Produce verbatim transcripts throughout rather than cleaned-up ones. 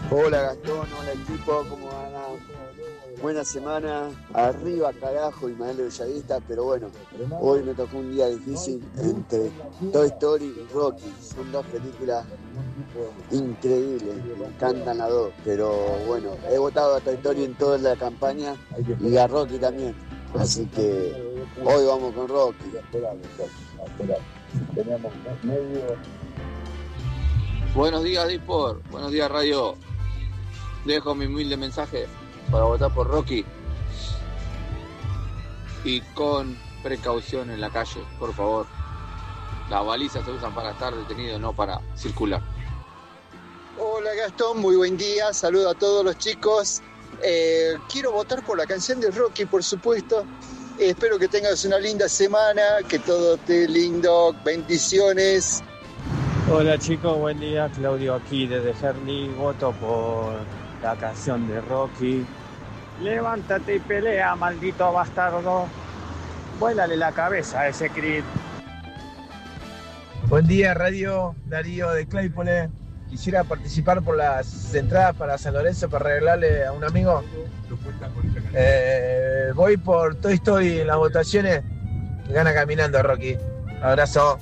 Hola Gastón, hola equipo, ¿cómo van? Buena semana, arriba carajo, Ismael de Bellavista, pero bueno, hoy me tocó un día difícil entre Toy Story y Rocky. Son dos películas increíbles, me encantan las dos, pero bueno, he votado a Toy Story en toda la campaña y a Rocky también, así que hoy vamos con Rocky. Buenos días, Dispor, buenos días, Radio. Dejo mi humilde mensaje para votar por Rocky y con precaución en la calle, por favor. Las balizas se usan para estar detenido, no para circular. Hola Gastón, muy buen día, saludo a todos los chicos. Eh, quiero votar por la canción de Rocky, por supuesto. Eh, espero que tengas una linda semana, que todo esté lindo, bendiciones. Hola chicos, buen día, Claudio aquí desde Herli, voto por la canción de Rocky. Levántate y pelea, maldito bastardo. Vuélale la cabeza a ese Creed. Buen día, Radio Darío de Claypole. Quisiera participar por las entradas para San Lorenzo para regalarle a un amigo. Eh, voy por Toy Story en las votaciones. Gana caminando, Rocky. Abrazo.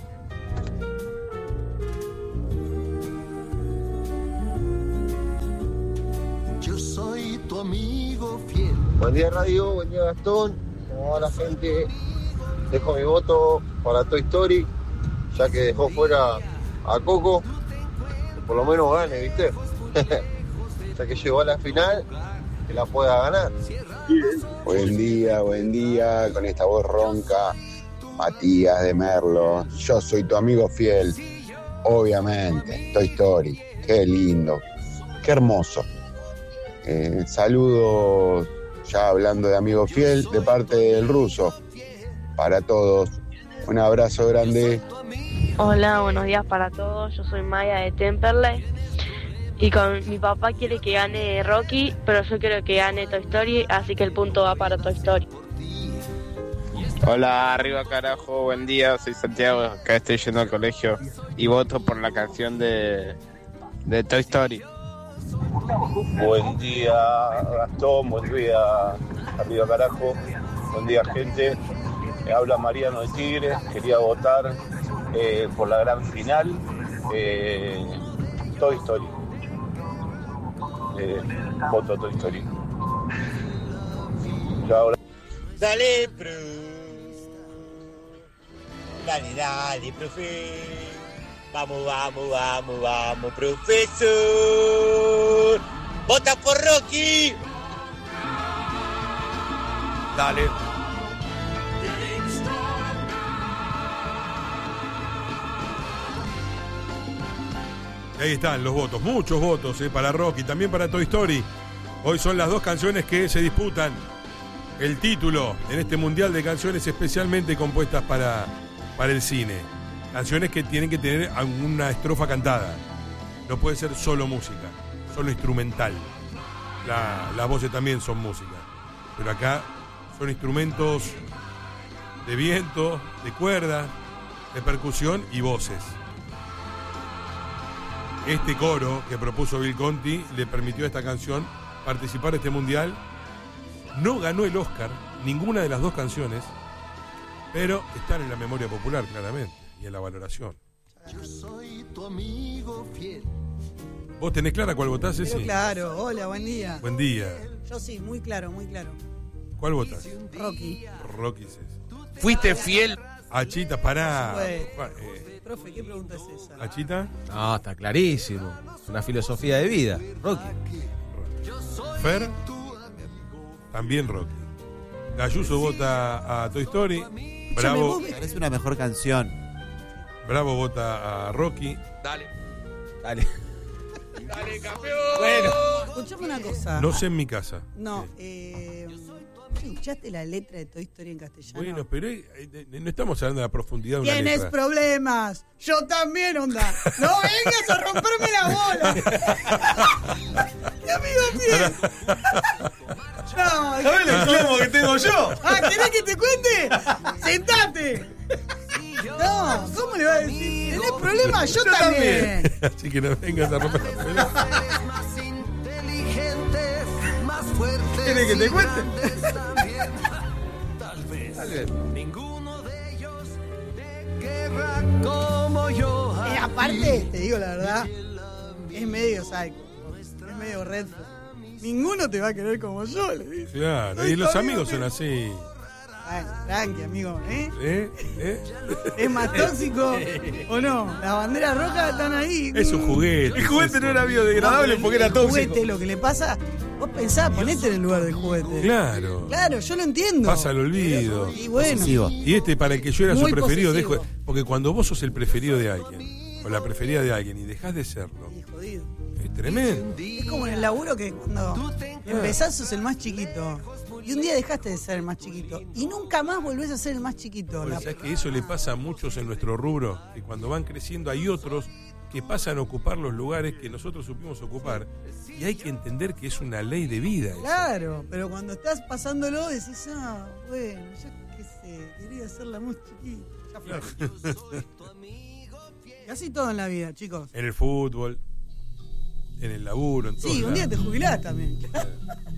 Yo soy tu amigo fiel. Buen día, Radio. Buen día, Gastón. ¿Cómo va la gente? Dejo mi voto para Toy Story, ya que dejó fuera a Coco. Que por lo menos gane, ¿viste? Ya que llegó a la final, que la pueda ganar. Buen día, buen día, con esta voz ronca, Matías de Merlo. Yo soy tu amigo fiel, obviamente. Toy Story, qué lindo, qué hermoso. Eh, saludos, ya hablando de amigo fiel, de parte del ruso, para todos. Un abrazo grande. Hola, buenos días para todos. Yo soy Maya de Temperley. Y con mi papá quiere que gane Rocky, pero yo quiero que gane Toy Story, así que el punto va para Toy Story. Hola, arriba carajo, buen día, soy Santiago, acá estoy yendo al colegio y voto por la canción de, de Toy Story. Buen día, Gastón, buen día, arriba carajo, buen día, gente. Me habla Mariano de Tigre, quería votar eh, por la gran final, eh, Toy Story. Eh, voto Toy Story. Chao. Dale, pro. Dale, dale, profe. Vamos, vamos, vamos, vamos, profesor. ¡Vota por Rocky! Dale. Ahí están los votos, muchos votos eh, para Rocky, también para Toy Story. Hoy son las dos canciones que se disputan el título en este mundial de canciones especialmente compuestas para, para el cine. Canciones que tienen que tener alguna estrofa cantada. No puede ser solo música, solo instrumental. La, las voces también son música. Pero acá son instrumentos de viento, de cuerda, de percusión y voces. Este coro que propuso Bill Conti le permitió a esta canción participar en este mundial. No ganó el Oscar, ninguna de las dos canciones, pero están en la memoria popular claramente y en la valoración. Yo soy tu amigo fiel. ¿Vos tenés clara cuál votás, Ceci? Claro, hola, buen día. Buen día. Yo sí, muy claro, muy claro. ¿Cuál votás? Rocky. Rocky, Ceci. ¿Fuiste fiel? Achita, pará. Bueno. Eh, Profe, ¿qué pregunta es esa? ¿Achita? No, está clarísimo. Es una filosofía de vida. Rocky. Fer, también Rocky. Gayuso vota a Toy Story. Bravo. Es una mejor canción. Bravo vota a Rocky. Dale. Dale. Dale, campeón. Bueno. Escuchame una cosa. No sé en mi casa. No, eh... ¿escuchaste la letra de Toy Story en castellano? Bueno, pero eh, eh, no estamos hablando de la profundidad de una ¿Tienes letra. problemas? Yo también, onda. No vengas a romperme la bola. ¡Mi amigo fiel! No, ¿sabes el clomo que tengo yo? Ah, ¿querés que te cuente? ¡Sentate! No, ¿cómo le va a decir? ¿Tenés problemas? Yo, Yo también. también. Así que no vengas a romper la bola. ¿Querés que te cuente? Como yo. Y aparte, te digo la verdad, es medio psycho. Es medio red flag. Ninguno te va a querer como yo, le dice. Claro, y los amigos son así. Bueno, tranqui, amigo, ¿eh? ¿Eh? ¿Eh? ¿Es más tóxico o no? Las banderas rojas están ahí. Es un juguete. El juguete no era biodegradable No, porque era el tóxico. juguete, lo que le pasa, vos pensás, ponete en el lugar del juguete. Claro. Claro, yo lo entiendo. Pasa al olvido. Y bueno. Y este para el que yo era Muy su preferido, posesivo. dejo, porque cuando vos sos el preferido de alguien, o la preferida de alguien, y dejás de serlo, es tremendo. Es como en el laburo que cuando empezás sos el más chiquito. Y un día dejaste de ser el más chiquito. Y nunca más volvés a ser el más chiquito. Bueno, La- ¿sabés que eso le pasa a muchos en nuestro rubro? Que cuando van creciendo hay otros que pasan a ocupar los lugares que nosotros supimos ocupar. Y hay que entender que es una ley de vida. eso. Claro, pero cuando estás pasándolo decís, ah, bueno, yo qué sé, quería ser la más chiquita. Ya fue. Y así todo en la vida, chicos. En el fútbol, en el laburo, en todos Sí, un día lados. te jubilás también.